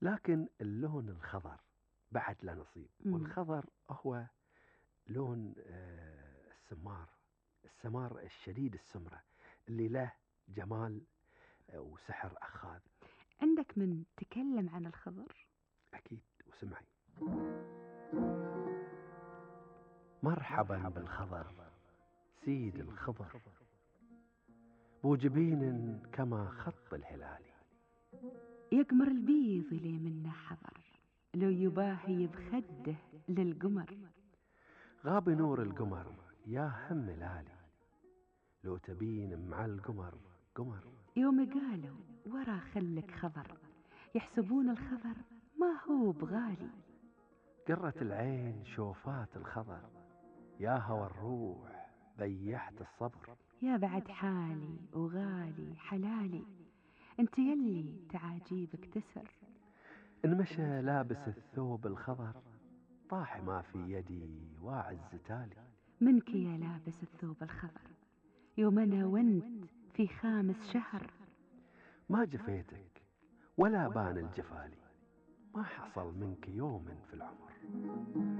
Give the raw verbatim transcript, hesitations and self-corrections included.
لكن اللون الخضر بعد له نصيب. مم. والخضر هو لون آه، السمار، السمار الشديد السمرة اللي له جمال آه، وسحر أخاذ. عندك من تكلم عن الخضر؟ أكيد، وسمعي. مرحبا بالخضر سيد الخضر، بو جبين كما خط الهلال، يقمر البيض اللي منه حضر، لو يباهي بخده للقمر. غاب نور القمر يا هم لالي، لو تبين مع القمر قمر. يوم قالوا ورا خلك خضر، يحسبون الخضر ما هو بغالي. قرة العين شوفات الخضر، يا هوى الروح ضيحت الصبر. يا بعد حالي وغالي حلالي، انت يلي تعاجيبك تسر. إن مشى لابس الثوب الخضر، طاح ما في يدي واعز تالي. منك يا لابس الثوب الخضر، يوم انا وانت في خامس شهر. ما جفيتك ولا بان الجفالي، ما حصل منك يوم في العمر.